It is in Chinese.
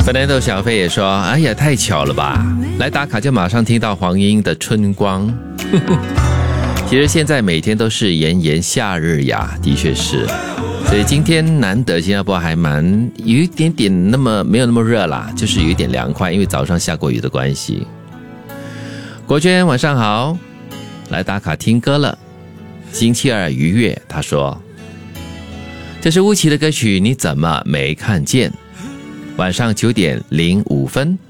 本来豆小飞也说，哎呀，太巧了吧，来打卡就马上听到黄英的春光。其实现在每天都是炎炎夏日呀，的确是，所以今天难得新加坡还有一点点没有那么热啦，就是有一点凉快，因为早上下过雨的关系。国娟晚上好，来打卡听歌了，星期二愉悦。他说这是巫启的歌曲，你怎么没看见？晚上9:05